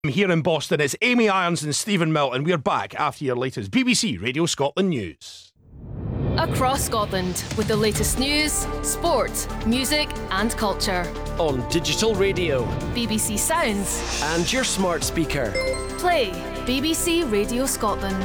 Here in Boston, it's Amy Irons and Stephen Milton. We're back after your latest BBC Radio Scotland news. Across Scotland, with the latest news, sport, music and culture. On digital radio, BBC Sounds and your smart speaker. Play BBC Radio Scotland.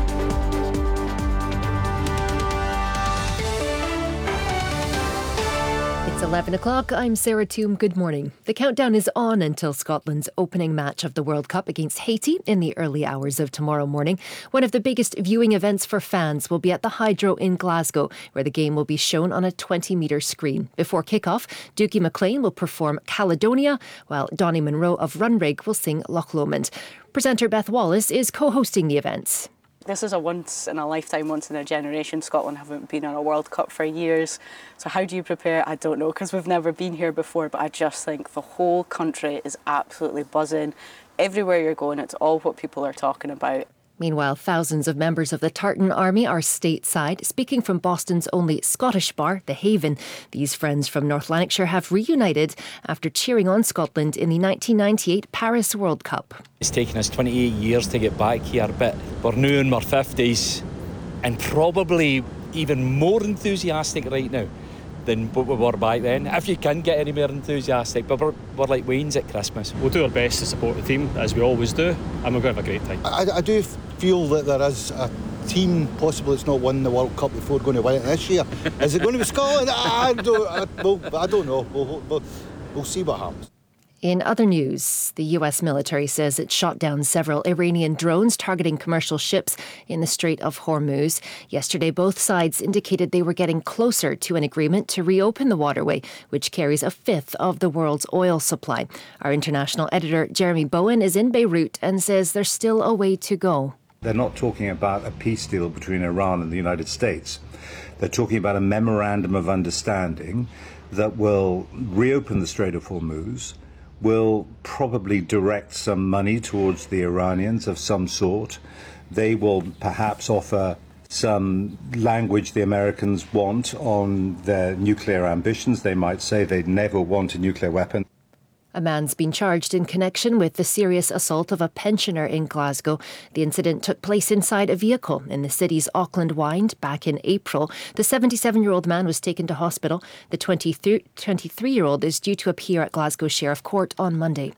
It's 11 o'clock. I'm Sarah Toom. Good morning. The countdown is on until Scotland's opening match of the World Cup against Haiti in the early hours of tomorrow morning. One of the biggest viewing events for fans will be at the Hydro in Glasgow, where the game will be shown on a 20-metre screen. Before kick-off, Dookie McLean will perform Caledonia, while Donnie Munro of Runrig will sing Loch Lomond. Presenter Beth Wallace is co-hosting the events. This is a once-in-a-lifetime, once-in-a-generation. Scotland haven't been in a World Cup for years. So how do you prepare? I don't know, because we've never been here before, but I just think the whole country is absolutely buzzing. Everywhere you're going, it's all what people are talking about. Meanwhile, thousands of members of the Tartan Army are stateside, speaking from Boston's only Scottish bar, The Haven. These friends from North Lanarkshire have reunited after cheering on Scotland in the 1998 Paris World Cup. It's taken us 28 years to get back here, but we're now in our 50s and probably even more enthusiastic right now than what we were back then, if you can get any more enthusiastic. But we're like Wayne's at Christmas. We'll do our best to support the team, as we always do, and we're going to have a great time. I do feel that there is a team possibly that's not won the World Cup before going to win it this year. Is it going to be Scotland? I don't know. We'll see what happens. In other news, the US military says it shot down several Iranian drones targeting commercial ships in the Strait of Hormuz. Yesterday, both sides indicated they were getting closer to an agreement to reopen the waterway, which carries a fifth of the world's oil supply. Our international editor, Jeremy Bowen, is in Beirut and says there's still a way to go. They're not talking about a peace deal between Iran and the United States. They're talking about a memorandum of understanding that will reopen the Strait of Hormuz, will probably direct some money towards the Iranians of some sort. They will perhaps offer some language the Americans want on their nuclear ambitions. They might say they'd never want a nuclear weapon. A man's been charged in connection with the serious assault of a pensioner in Glasgow. The incident took place inside a vehicle in the city's Auckland Wynd back in April. The 77-year-old man was taken to hospital. The 23-year-old is due to appear at Glasgow Sheriff Court on Monday.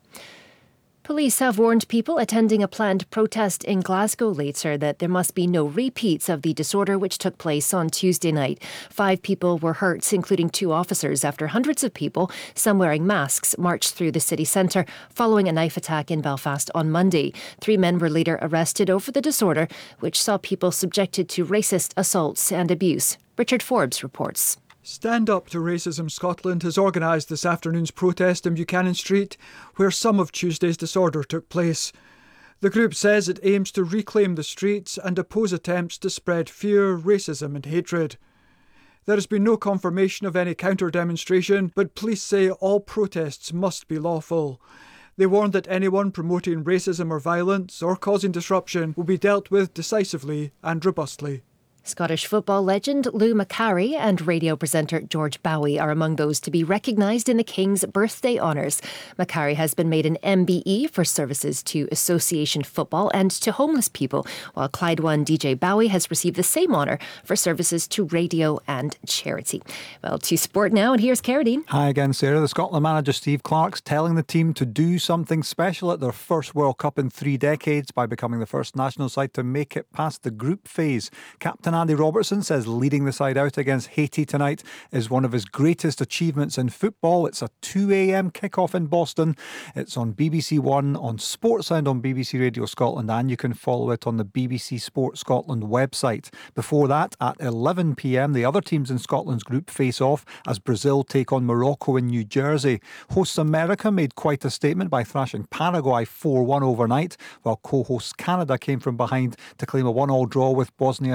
Police have warned people attending a planned protest in Glasgow later that there must be no repeats of the disorder which took place on Tuesday night. 5 people were hurt, including 2 officers, after hundreds of people, some wearing masks, marched through the city centre following a knife attack in Belfast on Monday. 3 men were later arrested over the disorder, which saw people subjected to racist assaults and abuse. Richard Forbes reports. Stand Up to Racism Scotland has organised this afternoon's protest in Buchanan Street, where some of Tuesday's disorder took place. The group says it aims to reclaim the streets and oppose attempts to spread fear, racism and hatred. There has been no confirmation of any counter-demonstration, but police say all protests must be lawful. They warn that anyone promoting racism or violence or causing disruption will be dealt with decisively and robustly. Scottish football legend Lou Macari and radio presenter George Bowie are among those to be recognised in the King's birthday honours. Macari has been made an MBE for services to association football and to homeless people, while Clyde One DJ Bowie has received the same honour for services to radio and charity. Well, to sport now, and here's Carradine. Hi again, Sarah. The Scotland manager Steve Clarke's telling the team to do something special at their first World Cup in 3 decades by becoming the first national side to make it past the group phase. Captain Andy Robertson says leading the side out against Haiti tonight is one of his greatest achievements in football. It's a 2 a.m. kick-off in Boston. It's on BBC One, on Sportsound on BBC Radio Scotland, and you can follow it on the BBC Sport Scotland website. Before that, at 11 p.m, the other teams in Scotland's group face off as Brazil take on Morocco in New Jersey. Hosts America made quite a statement by thrashing Paraguay 4-1 overnight, while co-hosts Canada came from behind to claim a 1-1 draw with Bosnia-Herzegovina.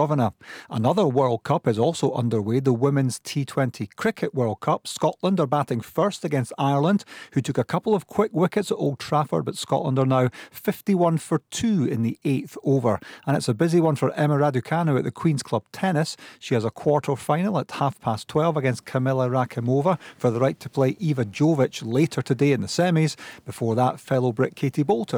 Herzegovina. Another World Cup is also underway, the Women's T20 Cricket World Cup. Scotland are batting first against Ireland, who took a couple of quick wickets at Old Trafford, but Scotland are now 51 for 2 in the 8th over. And it's a busy one for Emma Raducanu at the Queen's Club Tennis. She has a quarter-final at 12:30 against Kamila Rakimova for the right to play Eva Jovic later today in the semis. Before that, fellow Brit Katie Bolter